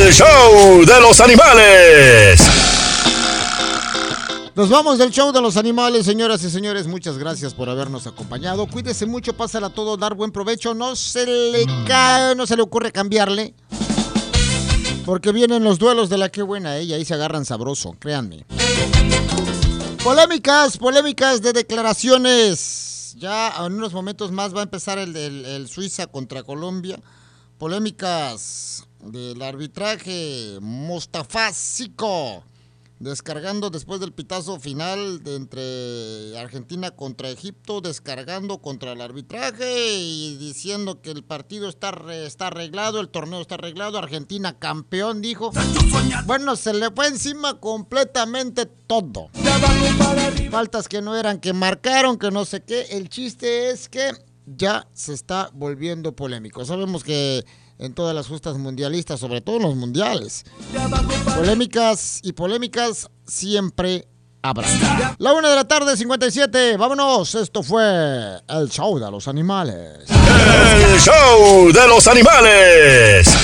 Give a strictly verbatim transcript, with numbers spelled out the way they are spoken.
El show de los animales. Nos vamos del show de los animales, señoras y señores. Muchas gracias por habernos acompañado. Cuídese mucho, pásala todo, dar buen provecho. No se le cae, no se le ocurre cambiarle. Porque vienen los duelos de la que buena, ¿eh? Y ahí se agarran sabroso, créanme. Polémicas, polémicas de declaraciones. Ya en unos momentos más va a empezar el, el, el Suiza contra Colombia. Polémicas del arbitraje. Mostafa Siko descargando después del pitazo final de entre Argentina contra Egipto, descargando contra el arbitraje y diciendo que el partido está, está arreglado, el torneo está arreglado, Argentina campeón, dijo. Bueno, se le fue encima completamente todo. Faltas que no eran, que marcaron, que no sé qué. El chiste es que ya se está volviendo polémico. Sabemos que en todas las justas mundialistas, sobre todo en los mundiales, polémicas y polémicas siempre habrá. La una de la tarde, cincuenta y siete. Vámonos, esto fue el show de los animales. El show de los animales.